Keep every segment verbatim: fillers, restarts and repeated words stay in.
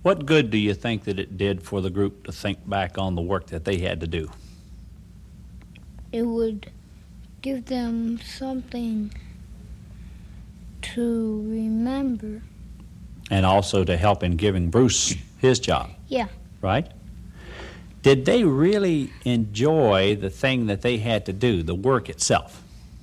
What good do you think that it did for the group to think back on the work that they had to do? It would give them something to remember. And also to help in giving Bruce his job. Yeah. Right? Did they really enjoy the thing that they had to do, the work itself?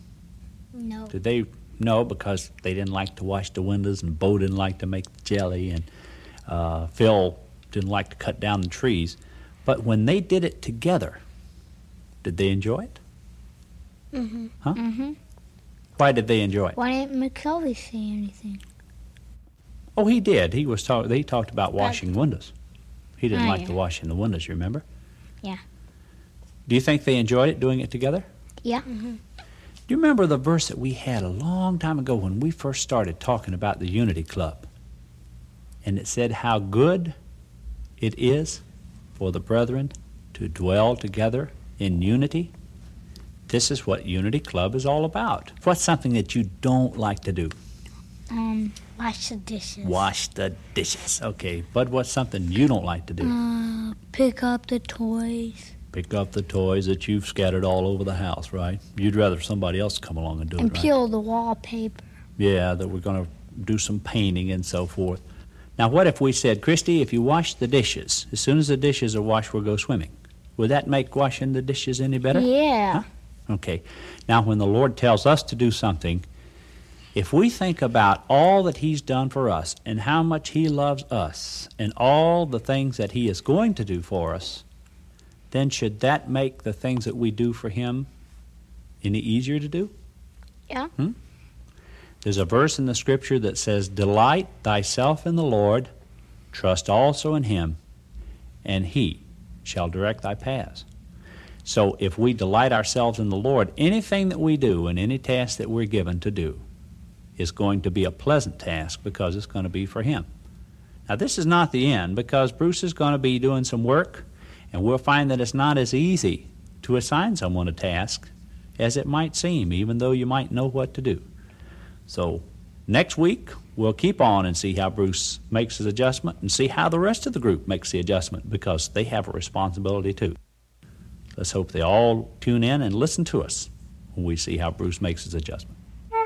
No. Did they? No, because they didn't like to wash the windows, and Bo didn't like to make the jelly, and uh, Phil didn't like to cut down the trees. But when they did it together, did they enjoy it? Mm-hmm. Huh? Mm-hmm. Why did they enjoy it? Why didn't McKelvey say anything? Oh, he did. He was talk- They talked about washing But, windows. He didn't oh, like yeah. the washing the windows, you remember? Yeah. Do you think they enjoyed it, doing it together? Yeah. Mm-hmm. Do you remember the verse that we had a long time ago when we first started talking about the Unity Club? And it said how good it is for the brethren to dwell together in unity. This is what Unity Club is all about. What's something that you don't like to do? Um, wash the dishes. Wash the dishes. Okay, Bud, what's something you don't like to do? Uh, pick up the toys. Pick up the toys that you've scattered all over the house, right? You'd rather somebody else come along and do And it, right? peel the wallpaper. Yeah, that we're going to do some painting and so forth. Now, what if we said, Christy, if you wash the dishes, as soon as the dishes are washed, we'll go swimming. Would that make washing the dishes any better? Yeah. Huh? Okay. Now, when the Lord tells us to do something, if we think about all that He's done for us and how much He loves us and all the things that He is going to do for us, then should that make the things that we do for Him any easier to do? Yeah. Hmm? There's a verse in the Scripture that says, delight thyself in the Lord, trust also in Him, and He shall direct thy paths. So if we delight ourselves in the Lord, anything that we do and any task that we're given to do is going to be a pleasant task because it's going to be for Him. Now, this is not the end, because Bruce is going to be doing some work, and we'll find that it's not as easy to assign someone a task as it might seem, even though you might know what to do. So next week, we'll keep on and see how Bruce makes his adjustment and see how the rest of the group makes the adjustment, because they have a responsibility too. Let's hope they all tune in and listen to us when we see how Bruce makes his adjustment.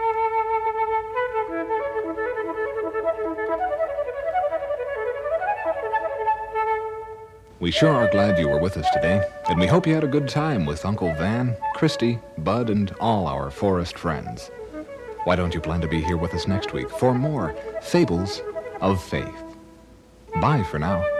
We sure are glad you were with us today, and we hope you had a good time with Uncle Van, Christy, Bud, and all our forest friends. Why don't you plan to be here with us next week for more Fables of Faith? Bye for now.